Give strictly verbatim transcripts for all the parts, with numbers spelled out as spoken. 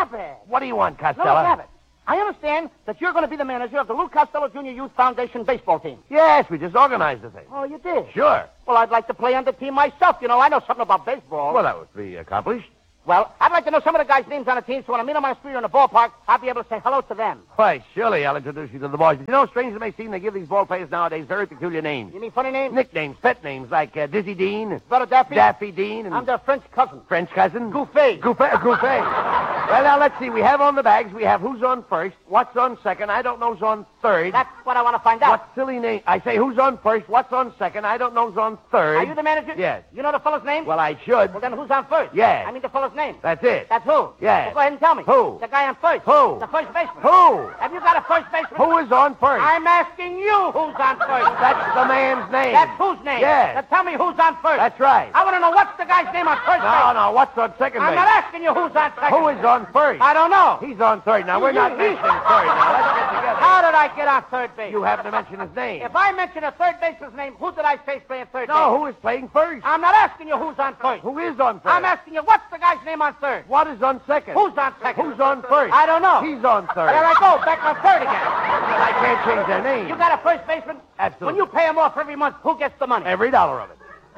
Abbott. What do you want, Now, Costello? look, Abbott. I understand that you're going to be the manager of the Lou Costello Junior Youth Foundation baseball team. Yes, we just organized the thing. Oh, you did? Sure. Well, I'd like to play on the team myself. You know, I know something about baseball. Well, that would be accomplished. Well, I'd like to know some of the guys' names on the team, so when I meet them on the street or in the ballpark, I'll be able to say hello to them. Why, surely I'll introduce you to the boys. You know, strange as it may seem, they give these ball players nowadays very peculiar names. You mean funny names? Nicknames, pet names, like uh, Dizzy Dean, Brother Daffy? Daffy Dean, and I'm their French cousin. French cousin. Goofy. Goofy. Goofy. Well, now, let's see. We have on the bags, we have who's on first, what's on second, I don't know's on third. That's what I want to find out. What silly name? I say who's on first, what's on second, I don't know's on third. Are you the manager? Yes. You know the fellow's name? Well, I should. Well, then who's on first? Yes. I mean the fellow's name. That's it. That's who? Yes. Well, go ahead and tell me. Who? The guy on first. Who? The first baseman. Who? Have you got a first baseman? Who is on first? I'm asking you who's on first. That's the man's name. That's whose name? Yes. Now tell me who's on first. That's right. I want to know what's the guy's name on first No, base. no, what's on second I'm base? not asking you who's on second. Who is on first? I don't know. He's on third. Now, we're You- not you- mentioning third. Now, let's get together. How did I get on third base? You happen to mention his name. If I mention a third baseman's name, who did I face playing third No, base? who is playing first? I'm not asking you who's on first. Who is on first? I'm asking you what's the guy's name on third. What is on second? Who's on second? Who's on first? I don't know. He's on third. There I go, back on third again. I can't change their name. You got a first baseman? Absolutely. When you pay him off every month, who gets the money? Every dollar of it.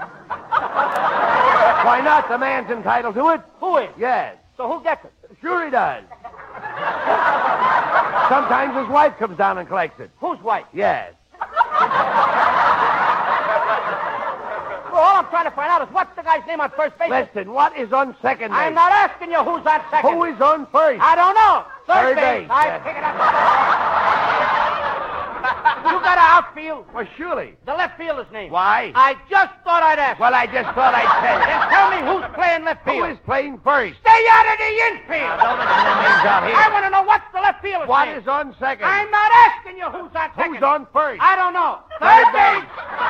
Why not? The man's entitled to it. Who is? Yes. So who gets it? Sure he does. Sometimes his wife comes down and collects it. Whose wife? Yes. Well, all I'm trying to find out is what's the guy's name on first base? Listen, what is on second base? I'm not asking you who's on second. Who is on first? I don't know. Third Third, base. base, I yes. pick it up. You got an outfield? Well, surely. The left fielder's name. Why? I just thought I'd ask. Well, I just thought I'd tell Then you. tell me who's playing left Who field. is playing first? Stay out of the infield. Don't mention the names out here. I want to know what's the left fielder's What name. is on second? I'm not asking you who's on second. Who's on first? I don't know. Third Third base. base.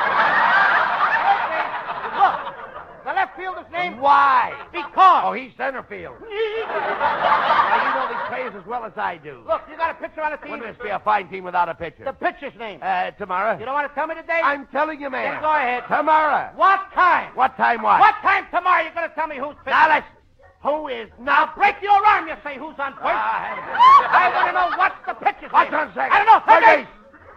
Look, the left fielder's name. Why? Because. Oh, he's center field. Now, you know these players as well as I do. Look, you got a pitcher on the team. Wouldn't this be a fine team without a pitcher? The pitcher's name. Uh, tomorrow. You don't want to tell me the date? I'm telling you, man. Then go ahead. Tomorrow. What time? What time what? What time tomorrow you're going to tell me who's pitching? Now, let's... Who is Now not... break your arm, you say who's on first. Ah, I want to know what's the pitcher's What's name. on second? I don't know. Third Third base.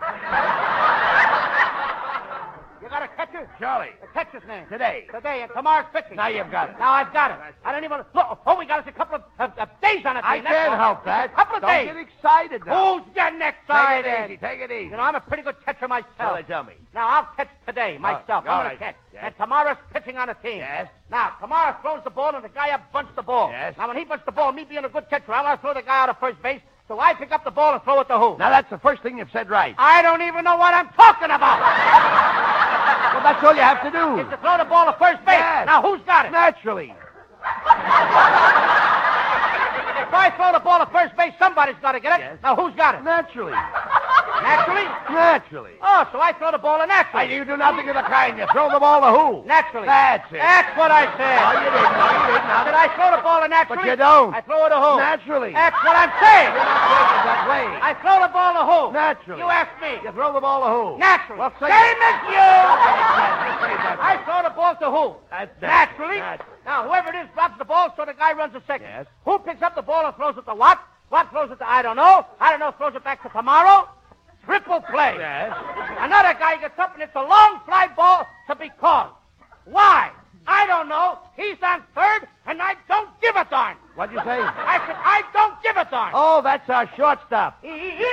You got a catcher? Charlie. The catcher's name. Today. Today, and tomorrow's pitching. Now you've got it. Now I've got it. I don't even... Look, all we got is a couple of, of, of days on it. I can't help that. A couple of Don't days. get excited now. Who's getting Take excited? it easy. Take it easy. You know, I'm a pretty good catcher myself. Charlie, tell me. Now, I'll catch today, myself. all I'm going right. to catch. Yes. And tomorrow's pitching on the team. Yes. Now, tomorrow throws the ball, and the guy up bunts the ball. Yes. Now, when he bunts the ball, me being a good catcher, I want to throw the guy out of first base, so I pick up the ball and throw it to who? Now, that's the first thing you've said right. I don't even know what I'm talking about. Well, that's all you have to do. Is to throw the ball to first base. Yes. Now, who's got it? Naturally. If I throw the ball to first base, somebody's got to get it. Yes. Now, who's got it? Naturally. Naturally? Naturally. Oh, so I throw the ball to naturally. Why, you do nothing of the kind. You throw the ball to who? Naturally. That's it. That's what I said. No, you didn't. No, you didn't. Now, Did I throw the ball to naturally? But you don't. I throw it to who? Naturally. That's what I'm saying. You're not saying it that way. I throw the ball to who? Naturally. You ask me. You throw the ball to who? Naturally. Well, say Same as you. That's I throw the ball to who? That's Naturally. Naturally. Now, whoever it is drops the ball, so the guy runs a second. Yes. Who picks up the ball and throws it to what? What throws it to I don't know. I don't know throws it back to tomorrow. Triple play. Yes. Another guy gets up and it's a long fly ball to be called. Why? I don't know. He's on third, and I don't give a darn. What'd you say? I said, I don't give a darn. Oh, that's our shortstop. He, he,